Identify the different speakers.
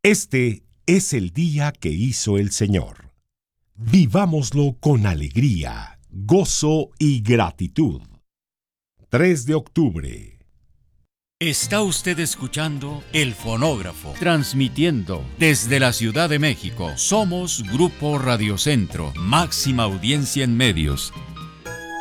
Speaker 1: Este es el día que hizo el Señor. Vivámoslo con alegría, gozo y gratitud. 3 de octubre.
Speaker 2: Está usted escuchando El Fonógrafo, transmitiendo desde la Ciudad de México. Somos Grupo Radio Centro, máxima audiencia en medios.